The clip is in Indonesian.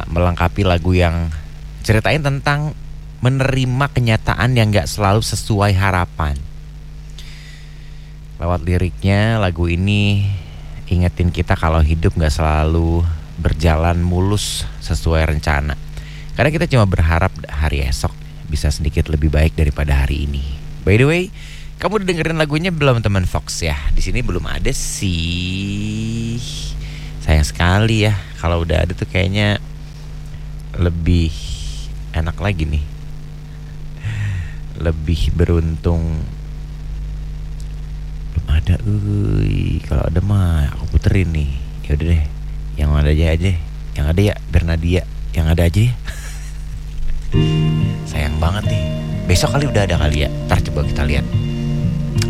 melengkapi lagu yang ceritain tentang menerima kenyataan yang gak selalu sesuai harapan. Lewat liriknya, lagu ini ingetin kita kalau hidup gak selalu berjalan mulus sesuai rencana. Karena kita cuma berharap hari esok bisa sedikit lebih baik daripada hari ini. By the way, kamu udah dengerin lagunya belum teman Fox ya? Di sini belum ada sih. Sayang sekali ya. Kalau udah ada tuh kayaknya lebih enak lagi nih. Lebih beruntung. Belum ada. Kalau ada mah aku puterin nih. Ya udah deh. Yang ada aja. Yang ada ya Bernadia. Yang ada aja ya. Sayang banget nih. Besok kali udah ada kali ya. Ntar coba kita lihat.